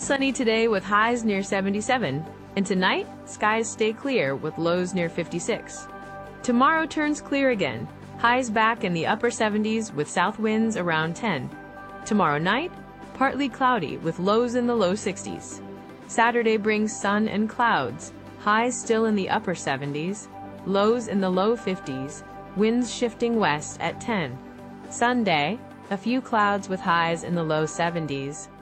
sunny today with highs near 77, and tonight, skies stay clear with lows near 56. Tomorrow turns clear again, highs back in the upper 70s with south winds around 10. Tomorrow night, partly cloudy with lows in the low 60s. Saturday brings sun and clouds, highs still in the upper 70s, lows in the low 50s, winds shifting west at 10. Sunday, a few clouds with highs in the low 70s.